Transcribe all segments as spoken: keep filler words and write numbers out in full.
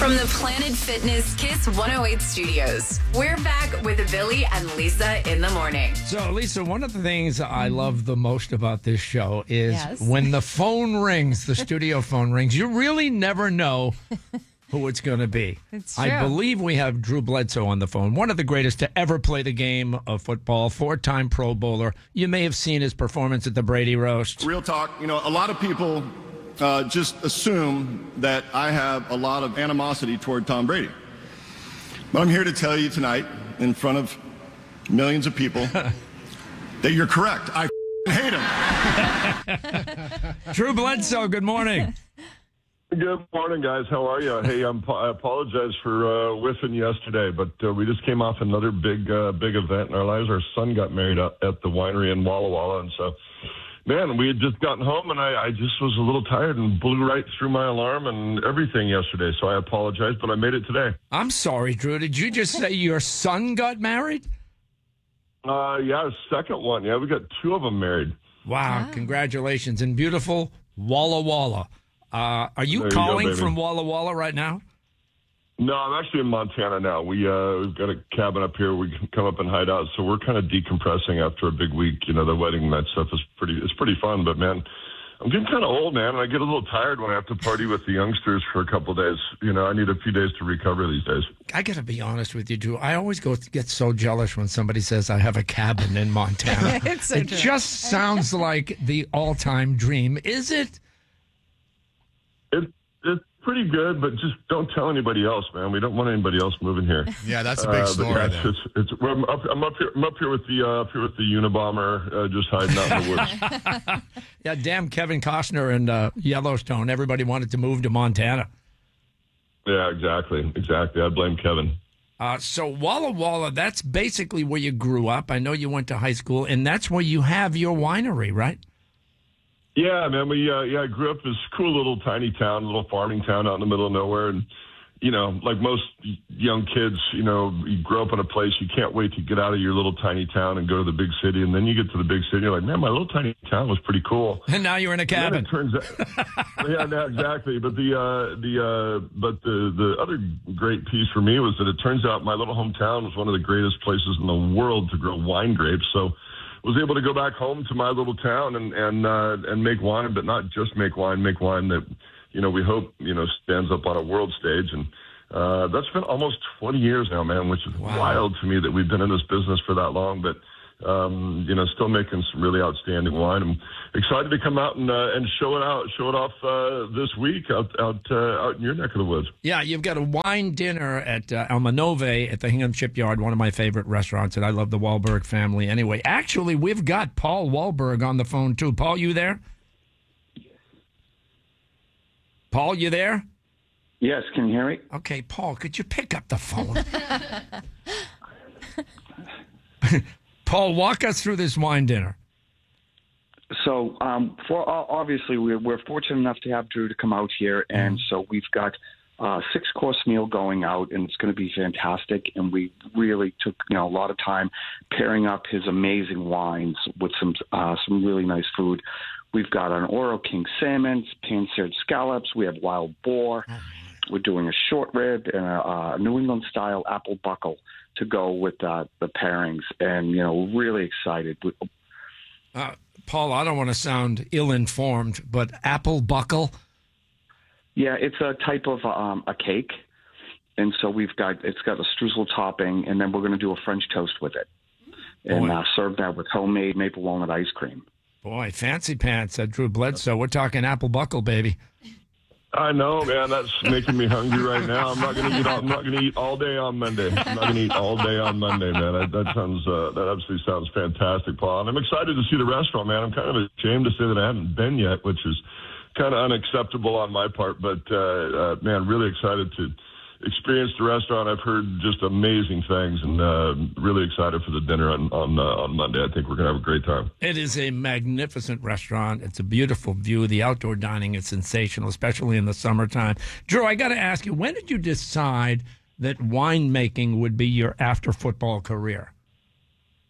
From the Planet Fitness Kiss one oh eight studios, we're back with Billy and Lisa in the morning. So, Lisa, one of the things I love the most about this show is Yes. when the phone rings, the studio phone rings, you really never know who it's going to be. It's I true. believe we have Drew Bledsoe on the phone, one of the greatest to ever play the game of football, four-time Pro Bowler. You may have seen his performance at the Brady Roast. Real talk, you know, a lot of people uh, just assume that I have a lot of animosity toward Tom Brady. But I'm here to tell you tonight, in front of millions of people, that you're correct. I hate him. Drew Bledsoe, good morning. Good morning, guys. How are you? Hey, I'm, I apologize for uh, whiffing yesterday, but uh, we just came off another big, uh, big event in our lives. Our son got married up at the winery in Walla Walla, and so, man, we had just gotten home, and I, I just was a little tired and blew right through my alarm and everything yesterday. So I apologize, but I made it today. I'm sorry, Drew. Did you just say your son got married? Uh, yeah, second one. Yeah, we got two of them married. Wow, congratulations. And beautiful Walla Walla. Uh, are you There you calling go, baby. from Walla Walla right now? No, I'm actually in Montana now. We, uh, we've got a cabin up here. We can come up and hide out. So we're kind of decompressing after a big week. You know, the wedding and that stuff is pretty, it's pretty fun. But, man, I'm getting kind of old, man, and I get a little tired when I have to party with the youngsters for a couple of days. You know, I need a few days to recover these days. I got to be honest with you, Drew. I always go get so jealous when somebody says I have a cabin in Montana. It's so it true. just sounds like the all-time dream. Is it? It, it's pretty good, but just don't tell anybody else, man. We don't want anybody else moving here. Yeah, that's a big Uh, story. but yeah, then. it's, it's, it's, well, I'm, up, I'm up here. I'm up here with the uh, up here with the Unabomber, uh, just hiding out in the woods. Yeah, damn Kevin Costner and uh, Yellowstone. Everybody wanted to move to Montana. Yeah, exactly, exactly. I blame Kevin. Uh, so Walla Walla, that's basically where you grew up. I know you went to high school, and that's where you have your winery, right? Yeah, man. We uh, yeah, I grew up in this cool little tiny town, little farming town out in the middle of nowhere, and you know, like most young kids, you know, you grow up in a place you can't wait to get out of your little tiny town and go to the big city, and then you get to the big city, you're like, man, my little tiny town was pretty cool. And now you're in a And then cabin. it turns out, yeah, no, exactly. But the uh, the uh, but the the other great piece for me was that it turns out my little hometown was one of the greatest places in the world to grow wine grapes. So was able to go back home to my little town and and uh, and make wine, but not just make wine, make wine that you know we hope you know stands up on a world stage. And uh, that's been almost twenty years now, man, which is Wow. wild to me that we've been in this business for that long. But um, you know, still making some really outstanding wine. I'm excited to come out and uh, and show it out, show it off uh, this week out out uh, out in your neck of the woods. Yeah, you've got a wine dinner at uh, Almanove at the Hingham Shipyard, one of my favorite restaurants, and I love the Wahlberg family. Anyway, actually, we've got Paul Wahlberg on the phone, too. Paul, you there? Paul, you there? Yes, can you hear me? Okay, Paul, could you pick up the phone? Paul, walk us through this wine dinner. So, um, for uh, obviously, we're, we're fortunate enough to have Drew to come out here, and so we've got a six course meal going out, and it's going to be fantastic. And we really took you know a lot of time pairing up his amazing wines with some uh, some really nice food. We've got an Oro King salmon, pan-seared scallops. We have wild boar. We're doing a short rib and a, a New England style apple buckle to go with uh, the pairings, and you know, really excited. We, Uh, Paul, I don't want to sound ill-informed, but apple buckle? Yeah, it's a type of um, a cake, and so we've got it's got a streusel topping, and then we're going to do a French toast with it, and Boy. uh, serve that with homemade maple walnut ice cream. Boy, fancy pants at Drew Bledsoe. We're talking apple buckle, baby. I know, man. That's making me hungry right now. I'm not going to eat. All, I'm not going to eat all day on Monday. I'm not going to eat all day on Monday, man. That, that sounds. Uh, that absolutely sounds fantastic, Paul. And I'm excited to see the restaurant, man. I'm kind of ashamed to say that I haven't been yet, which is kind of unacceptable on my part. But uh, uh, man, really excited to experience the restaurant. I've heard just amazing things, and uh, really excited for the dinner on on, uh, on Monday. I think we're going to have a great time. It is a magnificent restaurant. It's a beautiful view. The outdoor dining is sensational, especially in the summertime. Drew, I got to ask you, when did you decide that winemaking would be your after-football career?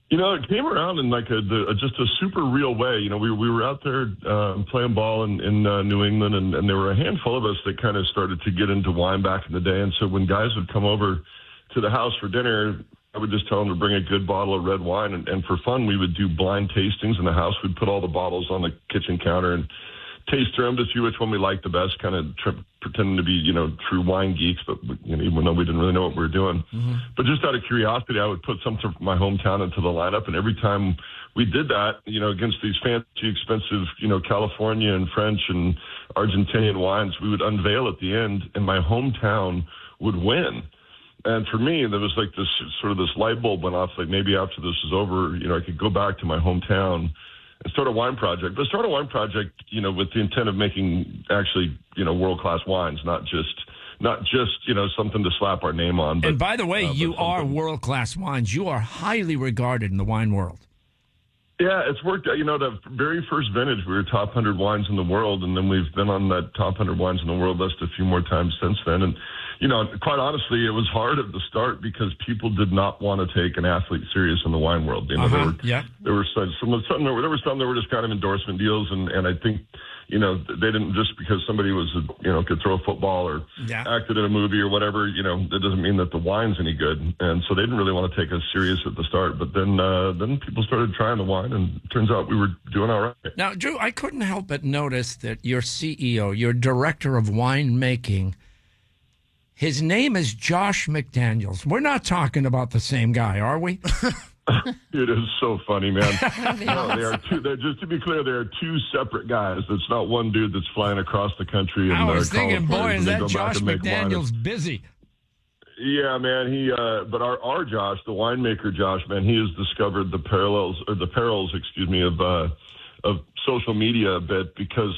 You know, it came around in like a, the, just a super real way. You know, we we were out there uh, playing ball in, in uh, New England, and, and there were a handful of us that kind of started to get into wine back in the day. And so when guys would come over to the house for dinner, I would just tell them to bring a good bottle of red wine. And, and for fun, we would do blind tastings in the house. We'd put all the bottles on the kitchen counter and taste through them to see which one we liked the best, kind of tri- pretending to be, you know, true wine geeks, but, you know, even though we didn't really know what we were doing. Mm-hmm. But just out of curiosity, I would put something from my hometown into the lineup. And every time we did that, you know, against these fancy, expensive, you know, California and French and Argentinian wines, we would unveil at the end, and my hometown would win. And for me, there was like this sort of this light bulb went off, like maybe after this is over, you know, I could go back to my hometown and start a wine project, but start a wine project, you know, with the intent of making actually, you know, world-class wines, not just, not just, you know, something to slap our name on. But, and by the way, uh, you are something. world-class wines. You are highly regarded in the wine world. Yeah, it's worked out. You know, the very first vintage, we were top one hundred wines in the world, and then we've been on that top one hundred wines in the world list a few more times since then. And, you know, quite honestly, it was hard at the start because people did not want to take an athlete serious in the wine world. You know, uh-huh. there were, yeah. there were some, some, some there were, there were some that were just kind of endorsement deals, and, and I think, you know, they didn't just because somebody was, a, you know, could throw a football or yeah. acted in a movie or whatever, you know, that doesn't mean that the wine's any good. And so they didn't really want to take us serious at the start. But then, uh, then people started trying the wine, and it turns out we were doing all right. Now, Drew, I couldn't help but notice that your C E O, your director of winemaking, his name is Josh McDaniels. We're not talking about the same guy, are we? It is so funny, man. No, they are two. They're, just to be clear, they are two separate guys. It's not one dude that's flying across the country. And, I was uh, thinking, boy, is that Josh McDaniels busy? Yeah, man. He, uh, but our our Josh, the winemaker Josh, man, he has discovered the parallels or the perils, excuse me, of uh, of social media a bit because,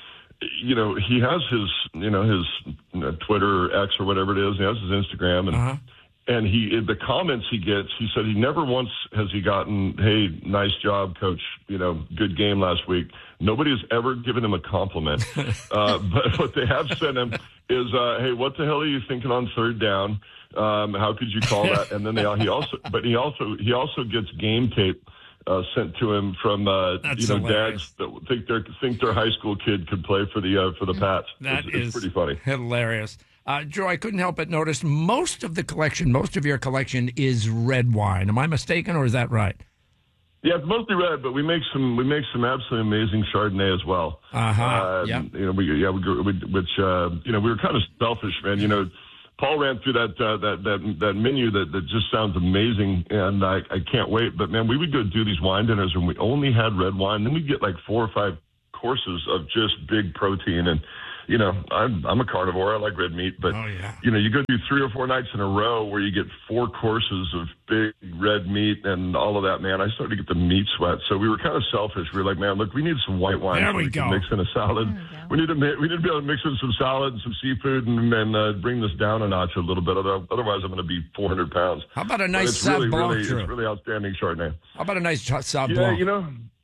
you know, he has his, you know, his you know, Twitter or X or whatever it is. He has his Instagram, and uh-huh. and he the comments he gets. He said he never once has he gotten, "Hey, nice job, coach. You know, good game last week." Nobody has ever given him a compliment. uh, but what they have sent him is, uh, "Hey, what the hell are you thinking on third down? Um, how could you call that?" And then they he also, but he also he also gets game tape. Uh, sent to him from uh, you know hilarious. dads that think their think their high school kid could play for the uh, for the Pats. That it's, is it's pretty funny, hilarious. Uh, Drew, I couldn't help but notice most of the collection, most of your collection is red wine. Am I mistaken, or is that right? Yeah, it's mostly red, but we make some we make some absolutely amazing Chardonnay as well. Uh-huh. Uh, yeah. You know, we yeah we, we which uh, you know we were kind of selfish, man. You know. Paul ran through that uh, that that that menu that, that just sounds amazing, and I, I can't wait. But man, we would go do these wine dinners, and we only had red wine. Then we'd get like four or five courses of just big protein. And you know, I'm I'm a carnivore. I like red meat, but oh, yeah. you know, you go do three or four nights in a row where you get four courses of big red meat and all of that. Man, I started to get the meat sweat. So we were kind of selfish. We were like, man, look, we need some white wine. There so we, we go. Can mix in a salad. We need to we need to be able to mix in some salad and some seafood and then uh, bring this down a notch a little bit. Otherwise, I'm going to be four hundred pounds. How about a nice Sauv really, Blanc? Really, it's really outstanding Chardonnay. How about a nice Sauv Yeah, Blanc? you know.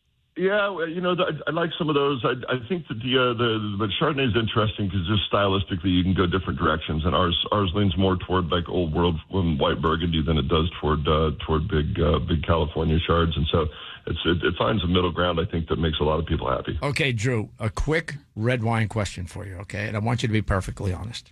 Yeah, you know, I, I like some of those. I, I think that the uh, the the Chardonnay is interesting because just stylistically you can go different directions, and ours ours leans more toward like old world white Burgundy than it does toward uh, toward big uh, big California Chards, and so it's it, it finds a middle ground. I think that makes a lot of people happy. Okay, Drew, a quick red wine question for you, okay, and I want you to be perfectly honest.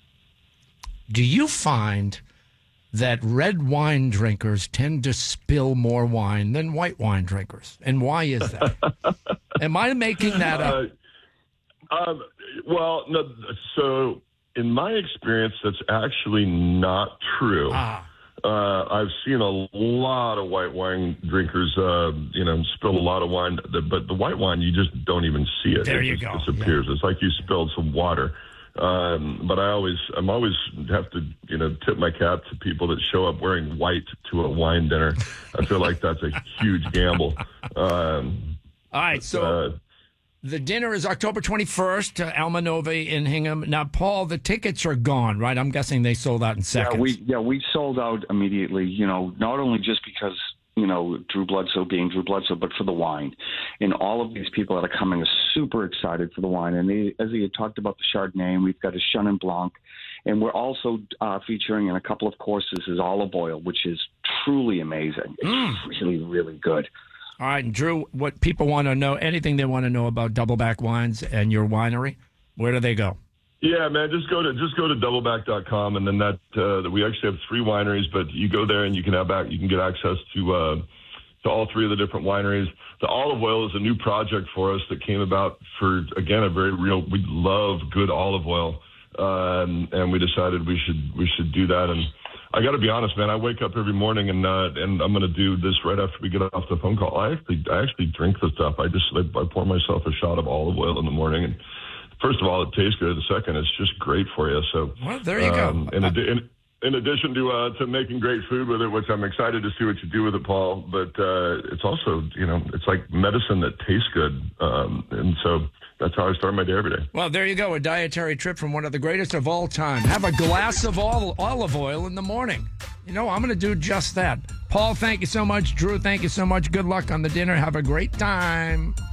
Do you find that red wine drinkers tend to spill more wine than white wine drinkers? And why is that? Am I making that up? Uh, um, well, no, so in my experience, that's actually not true. Ah. Uh, I've seen a lot of white wine drinkers, uh, you know, spill a lot of wine, but the white wine, you just don't even see it. There it you just go. disappears. Yeah. It's like you spilled some water. Um, but I always, I'm always have to, you know, tip my cap to people that show up wearing white to a wine dinner. I feel like that's a huge gamble. Um, All right, so uh, the dinner is October twenty-first, uh, Almanove in Hingham. Now, Paul, the tickets are gone, right? I'm guessing they sold out in seconds. Yeah, we yeah we sold out immediately. You know, not only just because, you know, Drew Bledsoe being Drew Bledsoe, but for the wine. And all of these people that are coming are super excited for the wine. And they, as he had talked about the Chardonnay, and we've got a Chenin Blanc. And we're also uh, featuring in a couple of courses is olive oil, which is truly amazing. It's Mm. really, really good. All right, and Drew, what people want to know, anything they want to know about Doubleback Wines and your winery, where do they go? Yeah, man, just go to just go to doubleback dot com, and then that uh, we actually have three wineries, but you go there and you can have back, you can get access to uh, to all three of the different wineries. The olive oil is a new project for us that came about for, again, a very real. We love good olive oil, um, and we decided we should we should do that. And I got to be honest, man, I wake up every morning and uh, and I'm going to do this right after we get off the phone call. I actually I actually drink the stuff. I just I, I pour myself a shot of olive oil in the morning, and first of all, it tastes good. The second, it's just great for you. So, well, there you um, go. In, adi- in, in addition to uh, to making great food with it, which I'm excited to see what you do with it, Paul. But uh, it's also, you know, it's like medicine that tastes good, um, and so that's how I start my day every day. Well, there you go. A dietary trip from one of the greatest of all time. Have a glass of ol- olive oil in the morning. You know, I'm going to do just that. Paul, thank you so much. Drew, thank you so much. Good luck on the dinner. Have a great time.